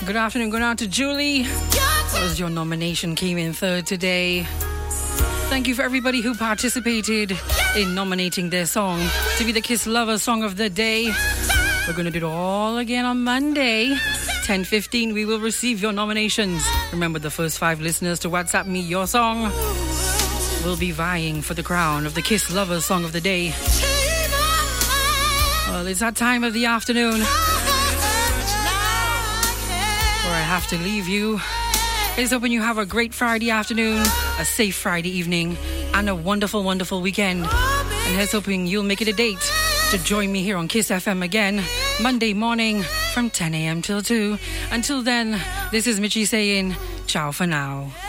Good afternoon, going out to Julie. That was your nomination, came in third today. Thank you for everybody who participated in nominating their song to be the Kiss Lover Song of the Day. We're going to do it all again on Monday, 10:15. We will receive your nominations. Remember, the first 5 listeners to WhatsApp me your song will be vying for the crown of the Kiss Lover Song of the Day. Well, it's that time of the afternoon where I have to leave you. It's hoping you have a great Friday afternoon, a safe Friday evening, and a wonderful, wonderful weekend. And here's hoping you'll make it a date to join me here on Kiss FM again, Monday morning from 10 a.m. till 2. Until then, this is Mitchie saying ciao for now.